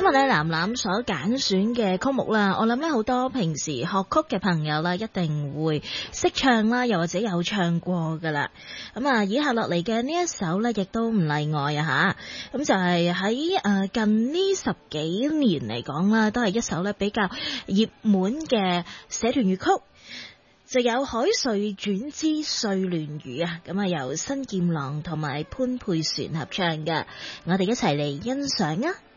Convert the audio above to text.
日咧，藍藍所揀選嘅曲目啦，我諗咧好多平時學曲嘅朋友啦，一定會識唱啦，又或者有唱過噶啦。咁啊，以下落嚟嘅呢一首咧，亦都唔例外啊吓。咁就係喺近呢10幾年嚟講啦，都係一首咧比較熱門嘅社團粵曲。就有海瑞轉之碎鸞語啊，咁啊由新劍郎同埋潘佩璇合唱嘅，我哋一齊嚟欣賞啊！